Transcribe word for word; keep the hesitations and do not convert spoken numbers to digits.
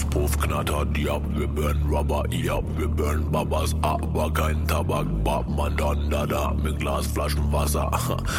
Puff, Puff, knattert, ja, wir burn Rubber, ja, wir burn Babas, aber kein Tabak, Babman, dann, da, da, mit Glasflaschen Wasser.